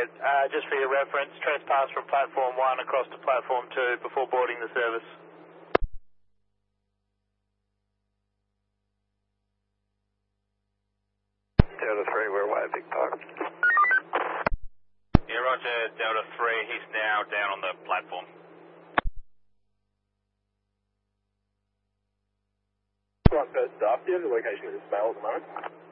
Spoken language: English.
Yeah, just for your reference, trespass from platform 1 across to platform 2 before boarding the service. Delta 3, we're away at Vic Park. Yeah, roger, Delta 3, he's now down on the platform. Right, first staff, do you have the location of this mail at the moment?